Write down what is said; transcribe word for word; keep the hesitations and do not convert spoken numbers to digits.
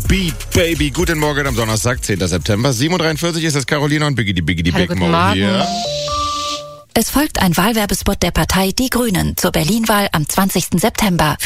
Beat Baby. Guten Morgen am Donnerstag, zehnten September. sieben Uhr dreiundvierzig ist es Carolina und Biggie, die Biggie, die Hallo, Big guten Mo Morgen. hier. Es folgt ein Wahlwerbespot der Partei Die Grünen zur Berlin-Wahl am zwanzigsten September.